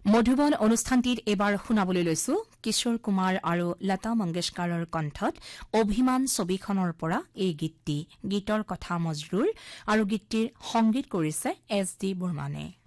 মধুবন অনুষ্ঠানটিত এবাৰ শুনাবলৈ লৈছো কিশোৰ কুমাৰ আৰু লতা মংগেশকাৰৰ কণ্ঠত অভিমান ছবিখনৰ পৰা এই গীতটি। গীতৰ কথা মজৰুৰ আৰু গীতটিৰ সংগীত কৰিছে এছ ডি বৰ্মানে।